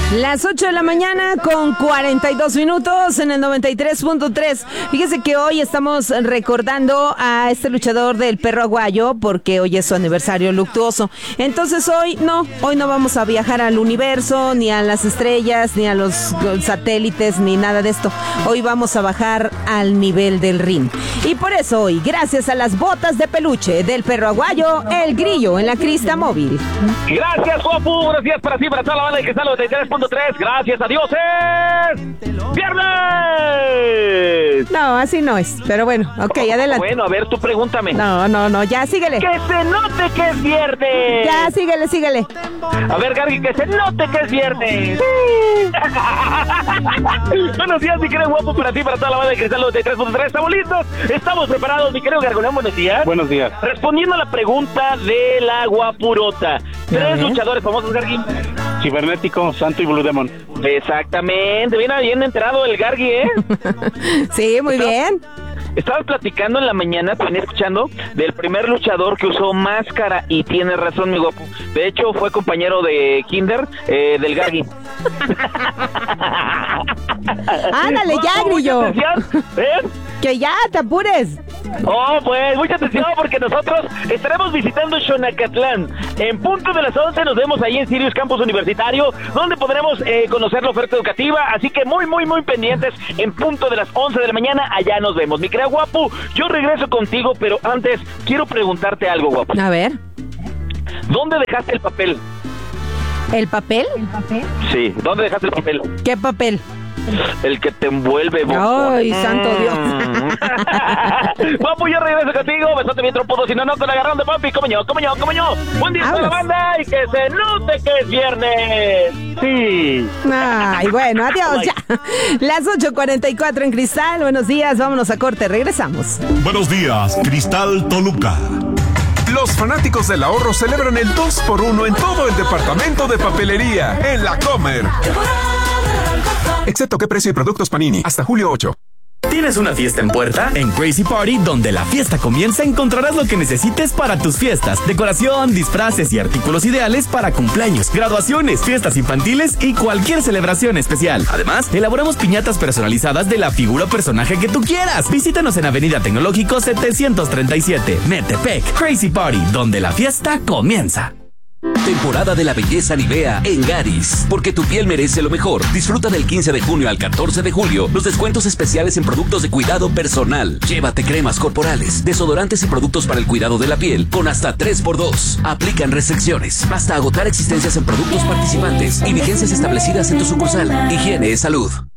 Las 8 de la mañana con 42 minutos en el 93.3. Fíjese que hoy estamos recordando a este luchador del perro aguayo porque hoy es su aniversario luctuoso. Entonces hoy no vamos a viajar al universo, ni a las estrellas, ni a los satélites, ni nada de esto. Hoy vamos a bajar al nivel del ring. Y por eso hoy, gracias a las botas de peluche del perro aguayo, el grillo en la crista móvil. Gracias, guapo. Buenos días para ti, para toda la banda de Cristal 93.3. Gracias a Dios, es viernes. No, así no es, pero bueno, ok, adelante. Bueno, a ver, tú pregúntame. No, ya, síguele. Que se note que es viernes. Ya, síguele. A ver, Gargi, que se note que es viernes. Buenos días, mi querido guapo, para ti, para toda la banda de Cristal 93.3. ¿Estamos listos? ¿Estamos preparados, mi querido Gargolán? Buenos días. Buenos días. Respondiendo a la pregunta de la guapurota. 3 luchadores famosos, Gargi. Cibernético, Santo y Blue Demon. Exactamente, bien enterado el Gargi, ¿eh? Sí, muy bien. Estaba platicando en la mañana, te venía escuchando, del primer luchador que usó máscara, y tienes razón, mi guapo. De hecho, fue compañero de kinder del Gargi. Ándale, ya, grillo. ¿Eh? Que ya, te apures. Oh, pues, mucha atención, porque nosotros estaremos visitando Xonacatlán. En punto de las 11 nos vemos ahí en Sirius Campus Universitario, donde podremos conocer la oferta educativa, así que muy pendientes. En punto de las 11 de la mañana, allá nos vemos. Mi querida guapo, yo regreso contigo, pero antes quiero preguntarte algo, guapo. A ver. ¿Dónde dejaste el papel? ¿El papel? Sí, ¿dónde dejaste el papel? ¿Qué papel? El que te envuelve, guapo. Ay, santo Dios. Guapo, yo regreso contigo. Besote bien trompudo, si no te la agarraron de papi. Como yo. Buen día para la banda y que se note que es viernes. Sí. Ay, bueno, adiós ya. Las 8:44 en Cristal. Buenos días, vámonos a corte, regresamos. Buenos días, Cristal Toluca. Los fanáticos del ahorro celebran el 2x1 en todo el departamento de papelería en La Comer. Excepto qué precio y productos Panini, hasta julio 8. ¿Tienes una fiesta en puerta? En Crazy Party, donde la fiesta comienza, encontrarás lo que necesites para tus fiestas. Decoración, disfraces y artículos ideales para cumpleaños, graduaciones, fiestas infantiles y cualquier celebración especial. Además, elaboramos piñatas personalizadas de la figura o personaje que tú quieras. Visítanos en Avenida Tecnológico 737, Metepec. Crazy Party, donde la fiesta comienza. Temporada de la belleza Nivea en Garis, porque tu piel merece lo mejor. Disfruta del 15 de junio al 14 de julio los descuentos especiales en productos de cuidado personal. Llévate cremas corporales, desodorantes y productos para el cuidado de la piel con hasta 3x2. Aplican restricciones hasta agotar existencias en productos participantes y vigencias establecidas en tu sucursal. Higiene es salud.